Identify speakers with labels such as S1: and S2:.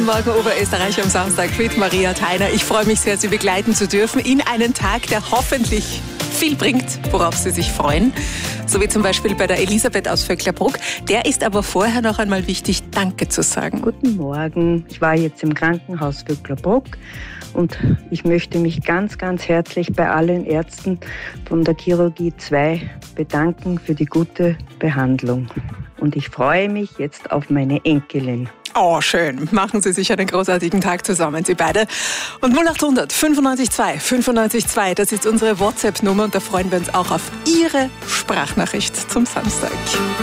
S1: Morgen Oberösterreich am Samstag mit Maria Theiner. Ich freue mich sehr, Sie begleiten zu dürfen in einen Tag, der hoffentlich viel bringt, worauf Sie sich freuen. So wie zum Beispiel bei der Elisabeth aus Vöcklerbruck. Der ist aber vorher noch einmal wichtig, Danke zu sagen.
S2: Guten Morgen. Ich war jetzt im Krankenhaus Vöcklerbruck und ich möchte mich ganz, ganz herzlich bei allen Ärzten von der Chirurgie 2 bedanken für die gute Behandlung. Und ich freue mich jetzt auf meine Enkelin.
S1: Oh, schön. Machen Sie sich einen großartigen Tag zusammen, Sie beide. Und 0800 95 2 95 2, das ist unsere WhatsApp-Nummer und da freuen wir uns auch auf Ihre Sprachnachricht zum Samstag.